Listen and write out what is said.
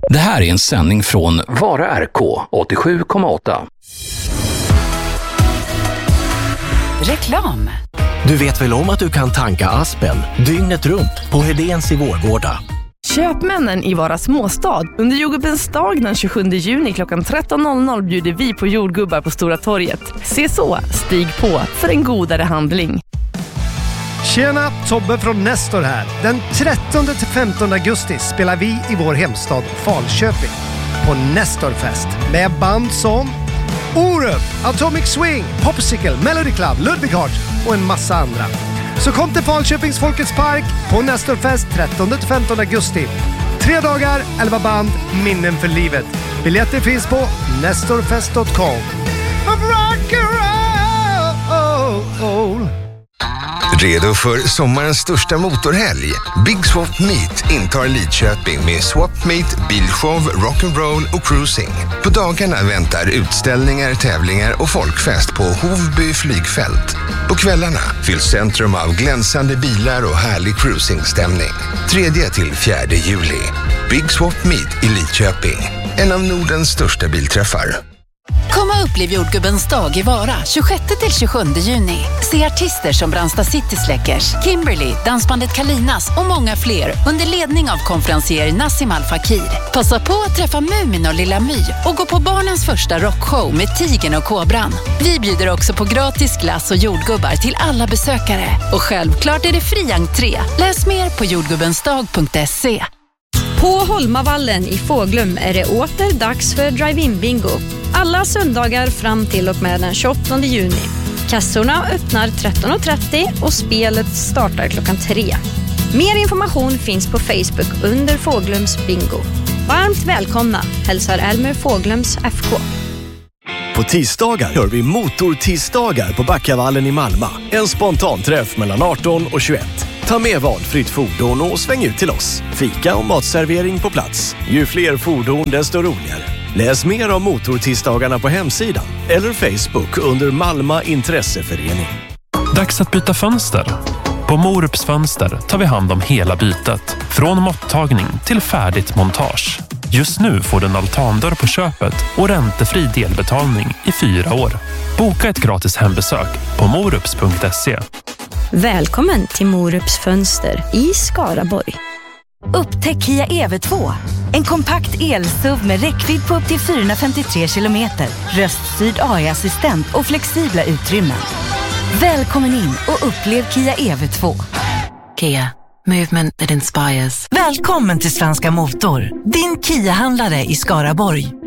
Det här är en sändning från Vara RK 87,8. Reklam. Du vet väl om att du kan tanka Aspen dygnet runt på Hedéns i Vårgårda? Köpmännen i Vara småstad. Under jordgubbens dag den 27 juni klockan 13.00 bjuder vi på jordgubbar på Stora torget. Se så, stig på för en godare handling. Tjena, Tobbe från Nestor här. Den 13-15 augusti spelar vi i vår hemstad Falköping på Nestorfest med band som Orup, Atomic Swing, Popsicle, Melody Club, Ludwig Hart och en massa andra. Så kom till Falköpings Folkets Park på Nestorfest 13-15 augusti. 3 dagar, 11 band, minnen för livet. Biljetter finns på nestorfest.com. Redo för sommarens största motorhelg? Big Swap Meet intar Lidköping med Swap Meet, bilshow, rock'n'roll och cruising. På dagarna väntar utställningar, tävlingar och folkfest på Hovby flygfält. På kvällarna fylls centrum av glänsande bilar och härlig cruisingstämning. 3-4 juli. Big Swap Meet i Lidköping. En av Nordens största bilträffar. Kom och upplev jordgubbens dag i Vara 26-27 juni. Se artister som Brandsta City Släckers, Kimberly, dansbandet Kalinas och många fler under ledning av konferencier Nassim Al Fakir. Passa på att träffa Mumin och Lilla My och gå på barnens första rockshow med Tigern och Kobran. Vi bjuder också på gratis glass och jordgubbar till alla besökare. Och självklart är det fri entré. Läs mer på jordgubbensdag.se. På Holmavallen i Fåglum är det åter dags för drive-in bingo. Alla söndagar fram till och med den 28 juni. Kassorna öppnar 13.30 och spelet startar klockan 3. Mer information finns på Facebook under Fåglums bingo. Varmt välkomna, hälsar Elmer Fåglums FK. På tisdagar gör vi motortisdagar på Backavallen i Malmö. En spontanträff mellan 18 och 21. Ta med valfritt fordon och sväng ut till oss. Fika och matservering på plats. Ju fler fordon desto roligare. Läs mer om motortisdagarna på hemsidan eller Facebook under Malmö Intresseförening. Dags att byta fönster. På Morups fönster tar vi hand om hela bytet. Från måttagning till färdigt montage. Just nu får du en altandörr på köpet och räntefri delbetalning i 4 år. Boka ett gratis hembesök på morups.se. Välkommen till Morups fönster i Skaraborg. Upptäck Kia EV2. En kompakt el-SUV med räckvidd på upp till 453 kilometer. Röststyrd AI-assistent och flexibla utrymmen. Välkommen in och upplev Kia EV2. Kia. Movement that inspires. Välkommen till Svenska Motor. Din Kia-handlare i Skaraborg.